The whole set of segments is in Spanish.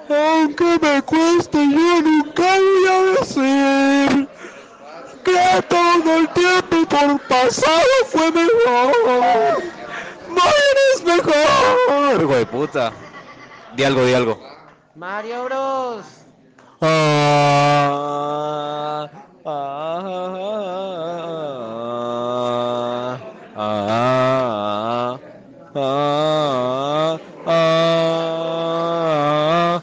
Aunque me cueste, yo nunca voy a decir que todo el tiempo por pasado fue mejor. Morir es mejor. Hijo de puta. Di algo, di algo. Mario Bros. Ah, ah, ah, ah, ah, ah,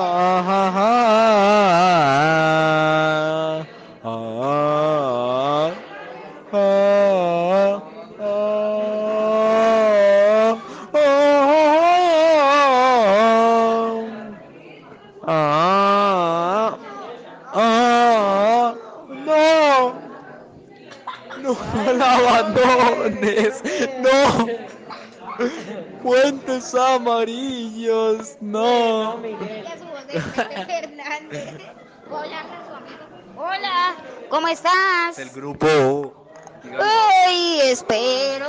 ah, ah, no, no Ay, la no, abandones, no, Miguel. puentes amarillos, Uy, no, no. Miguel. La su voz de Vicente Fernández. Hola con su amigo. Hola, ¿cómo estás? El grupo, dígalo. Uy, espero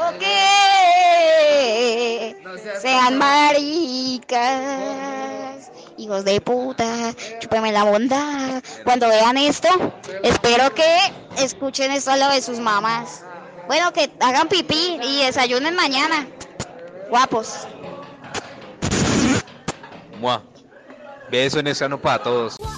que No seas sean como maricas, hijos de puta, chúpeme la bondad. Cuando vean esto, espero que escuchen esto a lo de sus mamás. Bueno, que hagan pipí y desayunen mañana. Guapos. Mua. Beso en ese ano para todos.